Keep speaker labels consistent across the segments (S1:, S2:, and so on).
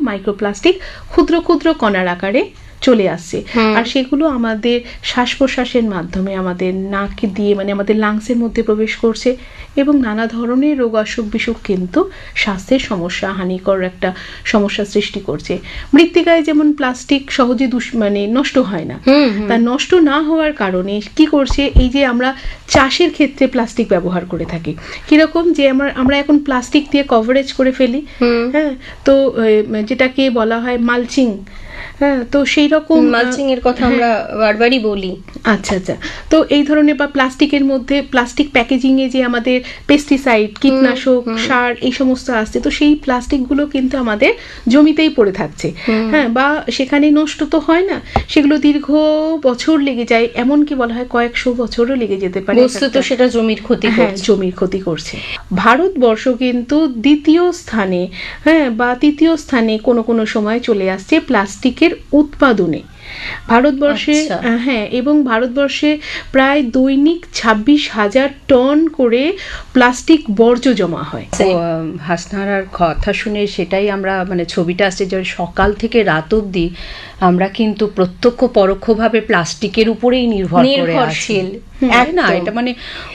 S1: Microplastic ক্ষুদ্র ক্ষুদ্র কণার আকারে চলে আসছে, আর সেগুলো আমাদের শ্বাস প্রশ্বাসের মাধ্যমে আমাদের নাক দিয়ে মানে আমাদের লাংসের মধ্যে প্রবেশ করছে এবং নানা ধরনের রোগ অসুখ বিসুখ কিন্তু স্বাস্থ্যের সমস্যা, হানিকর একটা সমস্যা সৃষ্টি করছে। মৃত্তিকায় যেমন প্লাস্টিক সহজে মানে নষ্ট হয় না, তা নষ্ট না হওয়ার কারণে কি করছে, এই যে আমরা চাষের ক্ষেত্রে প্লাস্টিক ব্যবহার করে থাকি, কিরকম যে আমরা এখন প্লাস্টিক দিয়ে কভারেজ করে ফেলি, হ্যাঁ, তো যেটাকে বলা হয় মালচিং, হ্যাঁ, তো সেই রকম
S2: মালচিং এর কথা আমরা বারবারই বলি।
S1: আচ্ছা আচ্ছা, তো এই ধরনের বা প্লাস্টিকের মধ্যে প্লাস্টিক প্যাকেজিং এ যে আমাদের পেস্টিসাইড, কীটনাশক, সার এই সমস্ত আসছে, তো সেই প্লাস্টিকগুলো কিন্তু আমাদের জমিতেই পড়ে থাকছে, হ্যাঁ, বা সেখানে নষ্ট তো হয় না, সেগুলো দীর্ঘ বছর লেগে যায়, এমনকি বলা হয় কয়েকশো বছরও লেগে যেতে পারে,
S2: বস্তুত সেটা জমির ক্ষতি,
S1: হ্যাঁ, জমির ক্ষতি করছে। ভারতবর্ষ কিন্তু দ্বিতীয় স্থানে, হ্যাঁ, বা তৃতীয় স্থানে কোনো কোনো সময় চলে আসছে প্লাস্টিকের উৎপাদনে ভারতবর্ষে। হ্যাঁ, এবং ভারতবর্ষে প্রায় দৈনিক 26,000 টন করে প্লাস্টিক বর্জ্য জমা হয়।
S3: হাসনাহার কথা শুনে সেটাই আমরা মানে ছবিটা আসছে যে সকাল থেকে রাত অবধি আমরা কিন্তু প্রত্যক্ষ পরোক্ষভাবে প্লাস্টিকের উপরেই নির্ভরশীল। না, এটা মানে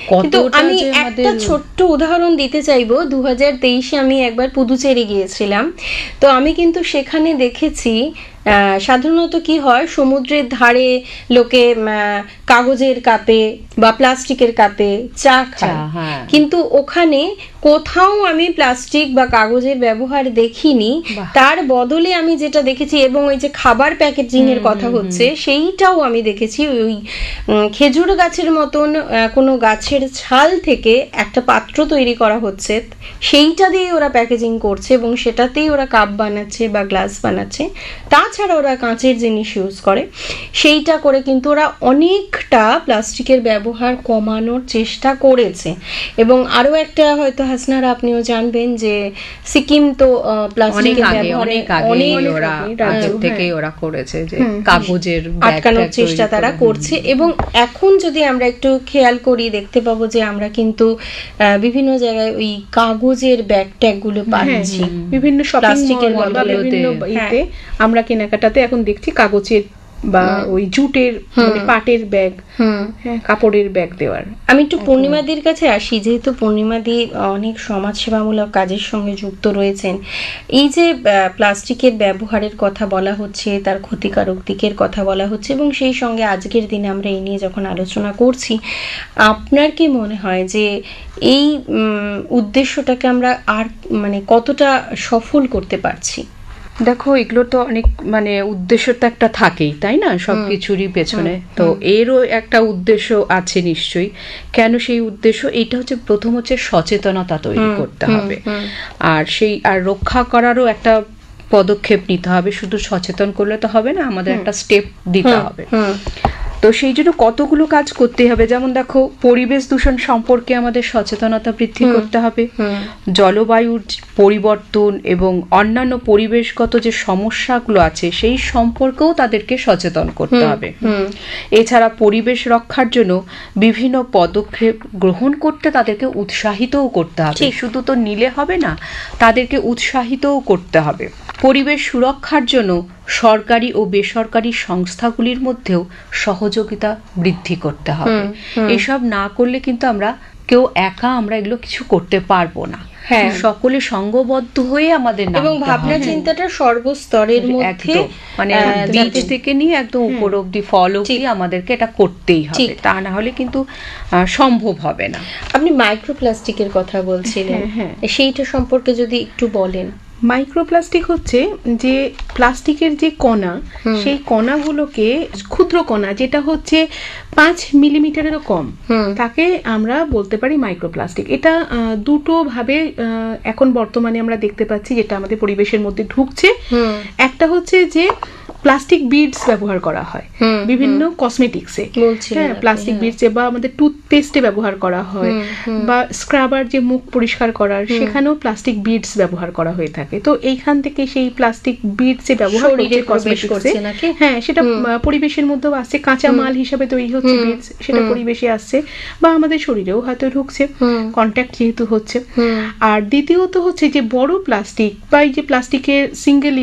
S2: আমি একটা ছোট্ট উদাহরণ দিতে চাইবো। 2023 আমি একবার পুদুচেরি গিয়েছিলাম, তো আমি কিন্তু সেখানে দেখেছি সাধারণত কি হয়, সমুদ্রের ধারে লোকে কাগজের কাপে বা প্লাস্টিকের কাপে চা খায়, কিন্তু ওখানে কোথাও আমি প্লাস্টিক বা কাগজের ব্যবহার দেখিনি, তার বদলে আমি যেটা দেখেছি, এবং ওই যে খাবার প্যাকেজিং এর কথা হচ্ছে সেইটাও আমি দেখেছি, ওই খেজুর গাছের মতন কোনো গাছের ছাল থেকে একটা পাত্র তৈরি করা হচ্ছে, সেইটা দিয়ে ওরা প্যাকেজিং করছে এবং সেটাতেই ওরা কাপ বানাচ্ছে বা গ্লাস বানাচ্ছে। তাছাড়া ওরা কাঁচের জিনিস ইউজ করে, সেইটা করে কিন্তু ওরা অনেকটা প্লাস্টিকের ব্যবহার কমানোর চেষ্টা করেছে। এবং আরো একটা হয়তো হাসনারা আপনিও জানবেন যে সিকিম তো প্লাস্টিকের ব্যবহারে
S3: ওরা করেছে যে কাগজের
S2: আটকানোর চেষ্টা তারা করছে। এবং এখন যদি আমরা একটু খেয়াল করি দেখতে পাবো যে আমরা কিন্তু বিভিন্ন জায়গায় ওই কাগজের ব্যাগ ট্যাগ গুলো পাচ্ছি,
S1: বিভিন্ন প্লাস্টিকের আমরা কেনাকাটাতে এখন দেখছি কাগজের বা ওই জুটের পাটের ব্যাগ, কাপড়ের ব্যাগ দেওয়ার।
S2: আমি একটু পূর্ণিমাদির কাছে আসি, যেহেতু পূর্ণিমাদি অনেক সমাজসেবামূলক কাজের সঙ্গে যুক্ত রয়েছেন। এই যে প্লাস্টিকের ব্যবহারের কথা বলা হচ্ছে, তার ক্ষতিকারক দিকের কথা বলা হচ্ছে, এবং সেই সঙ্গে আজকের দিনে আমরা এই নিয়ে যখন আলোচনা করছি, আপনার কি মনে হয় যে এই উদ্দেশ্যটাকে আমরা আর মানে কতটা সফল করতে পারছি?
S3: দেখো, এগুলো তো অনেক মানে উদ্দেশ্য তো একটা থাকেই, তাই না, সবকিছুরই পেছনে। তো এরও একটা উদ্দেশ্য আছে নিশ্চয়ই। কেন সেই উদ্দেশ্য? এইটা হচ্ছে প্রথম হচ্ছে সচেতনতা তৈরি করতে হবে, আর রক্ষা করারও একটা পদক্ষেপ নিতে হবে। শুধু সচেতন করলে তো হবে না, আমাদের একটা স্টেপ দিতে হবে। তো সেই জন্য কতগুলো কাজ করতে হবে। যেমন দেখো, পরিবেশ দূষণ সম্পর্কে আমাদের সচেতনতা বৃদ্ধি করতে হবে, জলবায়ুর পরিবর্তন এবং অন্যান্য পরিবেশগত যে সমস্যাগুলো আছে সেই সম্পর্কেও তাদেরকে সচেতন করতে হবে। এছাড়া পরিবেশ রক্ষার জন্য বিভিন্ন পদক্ষেপ গ্রহণ করতে তাদেরকে উৎসাহিতও করতে হবে। শুধু তো নিলে হবে না, তাদেরকে উৎসাহিতও করতে হবে। পরিবেশ সুরক্ষার জন্য সরকারি ও বেসরকারি সংস্থাগুলির মধ্যেও সহযোগিতা বৃদ্ধি করতে হবে। এসব না করলে কিন্তু আমরা এগুলো কিছু করতে পারবো না। সকলে সংঘবদ্ধ হয়ে আমাদের
S2: এবং ভাবনা চিন্তাটা সর্বস্তরের মধ্যে,
S3: মানে বীজ থেকে নিয়ে একদম উপর অব্দি ফল অব্দি আমাদেরকে এটা করতেই হবে, তা না হলে কিন্তু সম্ভব হবে না।
S2: আপনি মাইক্রোপ্লাস্টিকের কথা বলছিলেন, সেইটা সম্পর্কে যদি একটু বলেন।
S1: মাইক্রোপ্লাস্টিক হচ্ছে যে প্লাস্টিকের যে কণা, সেই কণাগুলোকে ক্ষুদ্র কণা যেটা হচ্ছে 5 মিলিমিটারেরও কম, তাকে আমরা বলতে পারি মাইক্রোপ্লাস্টিক। এটা দুটো ভাবে এখন বর্তমানে আমরা দেখতে পাচ্ছি যেটা আমাদের পরিবেশের মধ্যে ঢুকছে। একটা হচ্ছে যে প্লাস্টিক বিডস ব্যবহার করা হয় বিভিন্ন কসমেটিক্সে, প্লাস্টিক বিডসে বা আমাদের টুথপেস্টে ব্যবহার করা হয়, বা স্ক্রাবার যে মুখ পরিষ্কার করার সেখানেও প্লাস্টিক বিডস ব্যবহার করা হয়ে থাকে। তো এইখান থেকে সেই প্লাস্টিক বিডস যে ব্যবহার করছে কসমেটিক্সে, হ্যাঁ, সেটা পরিবেশের মধ্যেও আসছে, কাঁচা মাল হিসাবে তৈরি হচ্ছে বিডস, সেটা পরিবেশে আসছে বা আমাদের শরীরেও হয়তো ঢুকছে, কন্ট্যাক্ট যেহেতু হচ্ছে। আর দ্বিতীয়ত হচ্ছে যে বড় প্লাস্টিক বা এই যে প্লাস্টিকের সিঙ্গেল